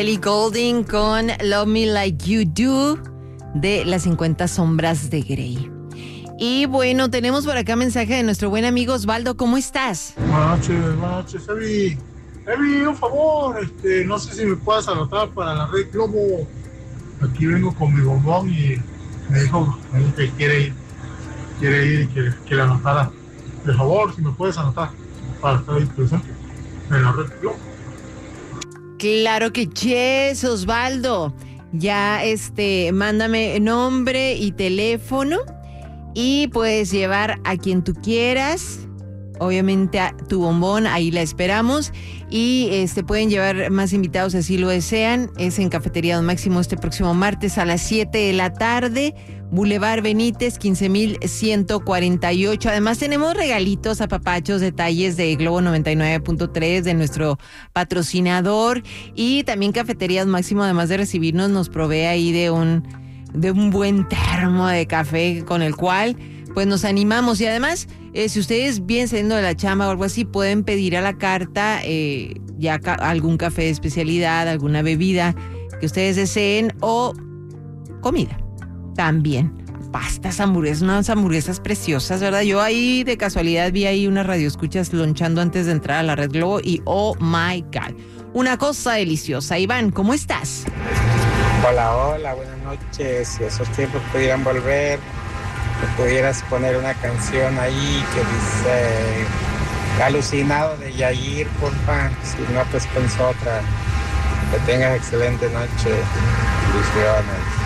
Ellie Goulding con Love Me Like You Do de las 50 sombras de Grey. Y bueno, tenemos por acá mensaje de nuestro buen amigo Osvaldo. ¿Cómo estás? Buenas noches, Evi. Evi, un favor, no sé si me puedes anotar para la Red Globo. Aquí vengo con mi bombón y me dijo que quiere ir y que le anotara. De favor, si me puedes anotar para estar ahí presente en la Red Globo. Claro que yes, Osvaldo. Ya, mándame nombre y teléfono y puedes llevar a quien tú quieras. Obviamente a tu bombón, ahí la esperamos. Y pueden llevar más invitados si así lo desean. Es en Cafetería Don Máximo este próximo martes a las 7 de la tarde. Boulevard Benítez, 15,148. Además tenemos regalitos, apapachos, detalles de Globo 99.3, de nuestro patrocinador. Y también Cafetería Don Máximo, además de recibirnos, nos provee ahí de un buen termo de café con el cual pues nos animamos. Y además, si ustedes vienen saliendo de la chamba o algo así, pueden pedir a la carta algún café de especialidad, alguna bebida que ustedes deseen o comida también. Pastas, hamburguesas, unas hamburguesas preciosas, ¿verdad? Yo ahí de casualidad vi ahí unas radioescuchas lonchando antes de entrar a la Red Globo y oh my God, una cosa deliciosa. Iván, ¿cómo estás? Hola, buenas noches. Si esos tiempos pudieran volver, que pudieras poner una canción ahí que dice Alucinado de Yair, porfa. Si no, pues pensó otra. Que tengas excelente noche. Ilusiones.